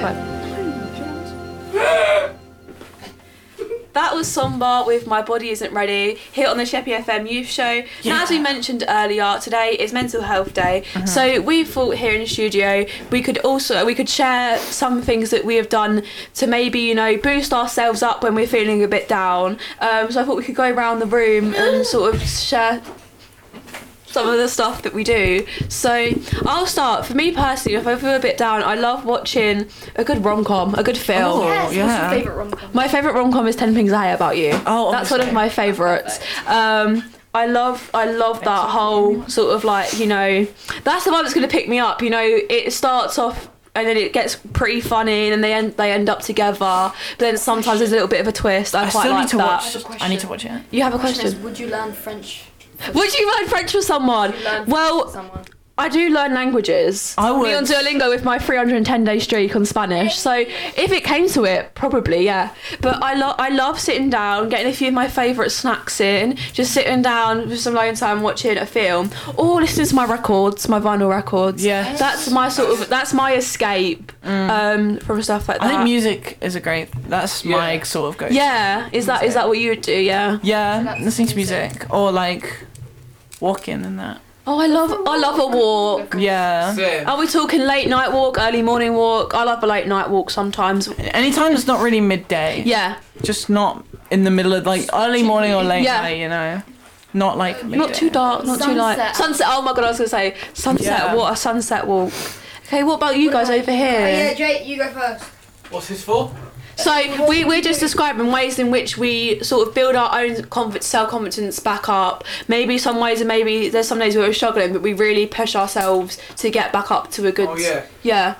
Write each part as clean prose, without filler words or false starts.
That was Somber with My Body Isn't Ready, here on the Sheppey FM Youth Show. Now, as we mentioned earlier, today is Mental Health Day. So we thought here in the studio we could share some things that we have done to maybe, you know, boost ourselves up when we're feeling a bit down. So I thought we could go around the room and sort of share some of the stuff that we do. So I'll start. For me personally, if I feel a bit down, I love watching a good rom-com, a good film. Yes, what's your favourite rom-com? My favourite rom-com is 10 Things I Hate About You. Oh, that's one of my favourites. I love that whole sort of like, you know, that's the one that's going to pick me up. You know, it starts off and then it gets pretty funny and then they end up together, but then sometimes there's a little bit of a twist. I quite like that. I need to watch it. You have a question? Would you learn French? Would you learn French for someone? I do learn languages. I would. Me on Duolingo with my 310-day streak on Spanish. So if it came to it, probably, yeah. But I love sitting down, getting a few of my favourite snacks in, just sitting down with some alone time watching a film, or listening to my records, my vinyl records. Yeah. That's my escape from stuff like that. I think music is that's my sort of go-to. Yeah. Is that what you would do? Yeah. Yeah, listening to music or like walking and that. Oh, I love a walk. Yeah. Are we talking late night walk, early morning walk? I love a late night walk sometimes. Anytime it's not really midday. Yeah. Just not in the middle of like early morning or late night, you know. Not like midday. Not too dark, not too light. Sunset. Oh my god, I was gonna say sunset. Yeah. What a sunset walk. Okay, what about you guys over here? Yeah, Jake, you go first. What's this for? So we're just describing ways in which we sort of build our own self-confidence back up. Maybe some ways, and maybe there's some days where we're struggling, but we really push ourselves to get back up to a good. Oh yeah. Yeah.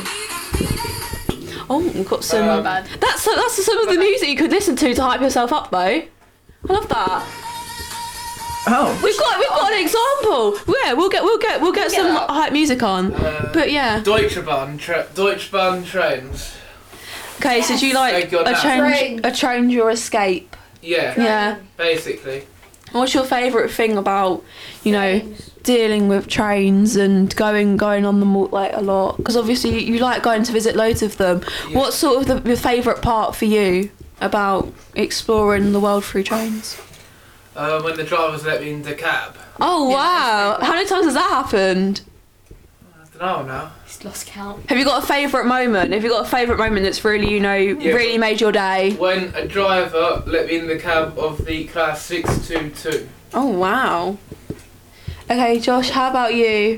Oh, we've got some. That's some of the music you could listen to hype yourself up, though. I love that. Oh. We've got an example. Yeah, we'll get some hype music on. But yeah. Deutsche Bahn trains. Okay, so do you like a change or escape? Yeah. Yeah. Basically. What's your favourite thing about, you know, dealing with trains and going on them like a lot? Because obviously you like going to visit loads of them. Yeah. What's sort of the favourite part for you about exploring the world through trains? When the drivers let me in the cab. Oh wow! How many times has that happened? I don't know now. He's lost count. Have you got a favourite moment? Have you got a favourite moment that's really, you know, really made your day? When a driver let me in the cab of the class 622. Oh wow. Okay, Josh, how about you?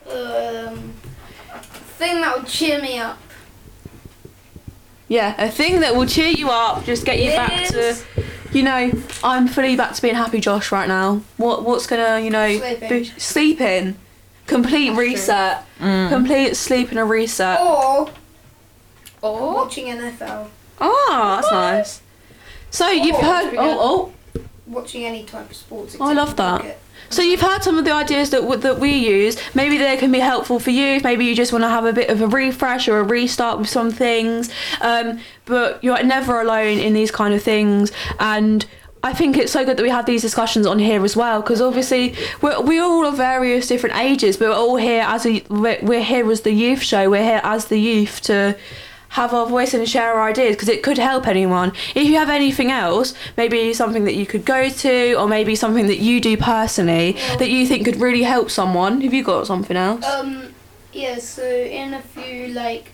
Thing that would cheer me up. Yeah, a thing that will cheer you up, just get you back to, you know, I'm fully back to being happy, Josh, right now. What's gonna, you know, sleeping. Complete reset. Complete sleep and a reset. Or watching NFL. Oh, that's nice. So you've heard. Watching any type of sports. I love that. Cricket. So you've heard some of the ideas that we use. Maybe they can be helpful for you. Maybe you just want to have a bit of a refresh or a restart with some things. But you're never alone in these kind of things. And I think it's so good that we have these discussions on here as well, because obviously we're all of various different ages, but we're all here we're here as the youth show. We're here as the youth to have our voice and share our ideas, because it could help anyone. If you have anything else, maybe something that you could go to, or maybe something that you do personally that you think could really help someone. Have you got something else? Yeah. So in a few like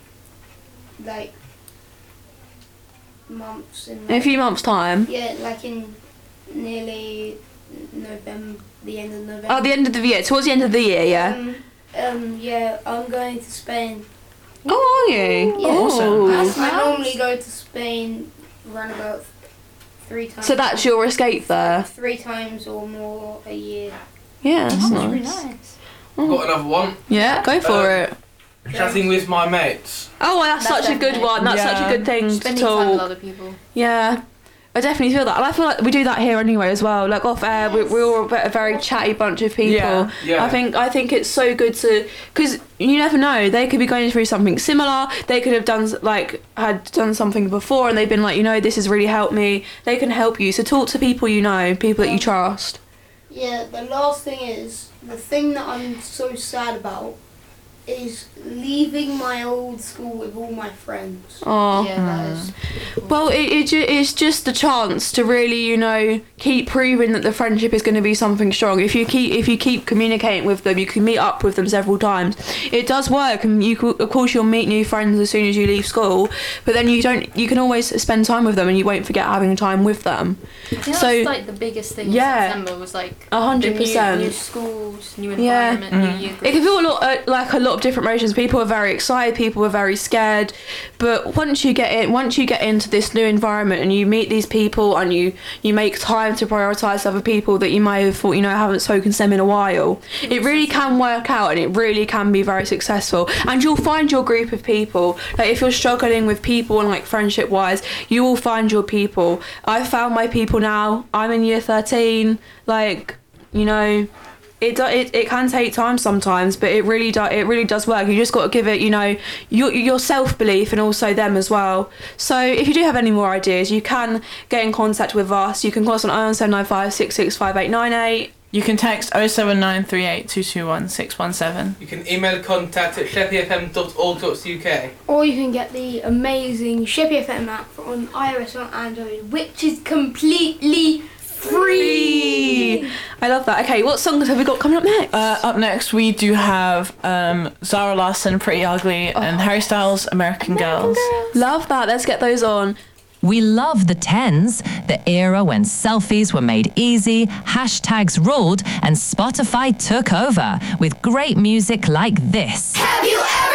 months. In a few months' time. Yeah, like in nearly November, the end of November. Oh, the end of the year. Towards the end of the year, yeah. Yeah, I'm going to Spain. Oh, are you? Yeah. Awesome. I normally go to Spain around about 3 times. So that's your escape there? 3 times or more a year. Yeah, that's nice. Really nice. Got another one. Yeah, go for it. Chatting with my mates. Oh, well, that's such a good one. That's such a good thing Spending to time with talk. other people. Yeah. I definitely feel that, and I feel like we do that here anyway as well. Like off air, we're all a very chatty bunch of people. Yeah. I think it's so good to, because you never know, they could be going through something similar. They could have had done something before, and they've been like, you know, this has really helped me. They can help you. So talk to people you know, people that you trust. Yeah. The last thing is the thing that I'm so sad about is leaving my old school with all my friends. Oh. Yeah, that is. Well, it's just a chance to really, you know, keep proving that the friendship is going to be something strong. If you keep communicating with them, you can meet up with them several times. It does work, and of course you'll meet new friends as soon as you leave school. But then you can always spend time with them, and you won't forget having time with them. I think So- that's like the biggest thing Yeah. in September was like 100%. New schools, new Yeah. environment, new year It can groups. feel a lot of different emotions. People are very excited, people are very scared, but once you get into this new environment and you meet these people and you make time to prioritise other people that you may have thought, you know, haven't spoken to them in a while, it really can work out and it really can be very successful. And you'll find your group of people. Like if you're struggling with people and like friendship wise, you will find your people. I've found my people now. I'm in year 13. Like, you know, it can take time sometimes, but it really does work. You just got to give it, you know, your self-belief and also them as well. So if you do have any more ideas, you can get in contact with us. You can call us on 07795 665898. You can text 07938 221 617. You can email contact@sheffyfm.org.uk. Or you can get the amazing Sheppy FM app on iOS or Android, which is completely free. I love that. Okay, what songs have we got coming up next? Up next, we do have Zara Larsson, Pretty Ugly, and Harry Styles, American Girls. Love that. Let's get those on. We love the 10s, the era when selfies were made easy, hashtags ruled, and Spotify took over with great music like this. Have you ever